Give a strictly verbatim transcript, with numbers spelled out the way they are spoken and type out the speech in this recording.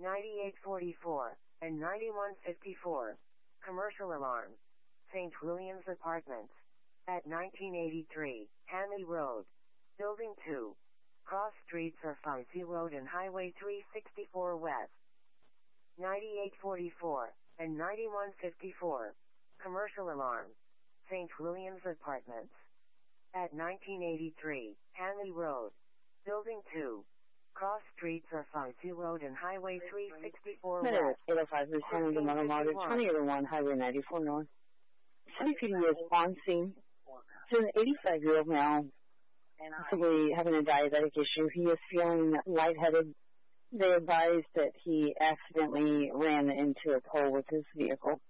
ninety-eight forty-four, and ninety-one fifty-four. Commercial alarm. Saint William's Apartments. At nineteen eighty-three, Hanley Road. Building two. Cross streets are Fizey Road and Highway three sixty-four West. ninety-eight forty-four, and ninety-one fifty-four. Commercial alarm. Saint William's Apartments. At nineteen eighty-three, Hanley Road. Building two. Cross streets are Fizey Road and Highway three sixty-four West. eight oh five Lieutenant of Motor Motor, twenty oh one Highway ninety-four North. City P D is on scene. It's an eighty-five-year-old male, possibly having a diabetic issue. He is feeling lightheaded. They advised that he accidentally ran into a pole with his vehicle.